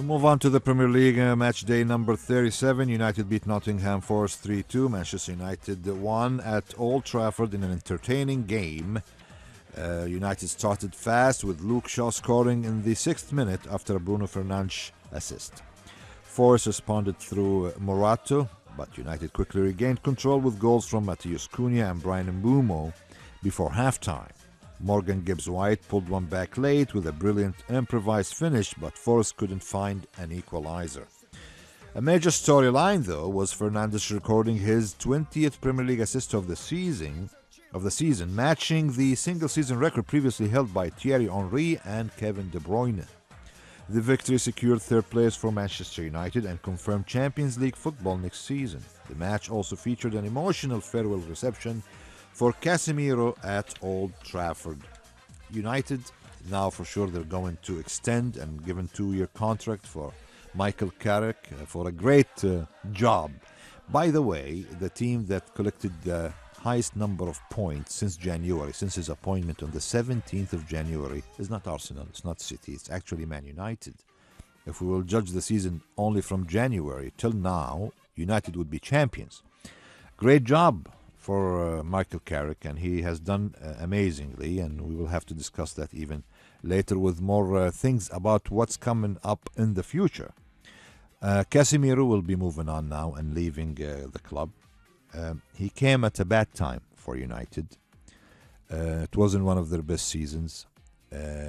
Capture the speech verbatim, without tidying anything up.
Move on to the Premier League uh, match day number thirty-seven. United beat Nottingham Forest three two. Manchester United won at Old Trafford in an entertaining game. Uh, United started fast with Luke Shaw scoring in the sixth minute after a Bruno Fernandes assist. Forest responded through Morato, but United quickly regained control with goals from Matheus Cunha and Brian Mbeumo before halftime. Morgan Gibbs-White pulled one back late with a brilliant improvised finish, but Forest couldn't find an equalizer. A major storyline, though, was Fernandes recording his twentieth Premier League assist of the season, of the season, matching the single-season record previously held by Thierry Henry and Kevin De Bruyne. The victory secured third place for Manchester United and confirmed Champions League football next season. The match also featured an emotional farewell reception for Casemiro at Old Trafford. United, now for sure they're going to extend and give a two-year contract for Michael Carrick uh, for a great uh, job. By the way, the team that collected the highest number of points since January, since his appointment on the seventeenth of January, is not Arsenal, it's not City, it's actually Man United. If we will judge the season only from January till now, United would be champions. Great job for uh, Michael Carrick, and he has done uh, amazingly, and we will have to discuss that even later with more uh, things about what's coming up in the future. Uh, Casemiro will be moving on now and leaving uh, the club. Um, he came at a bad time for United. Uh, it wasn't one of their best seasons. Uh,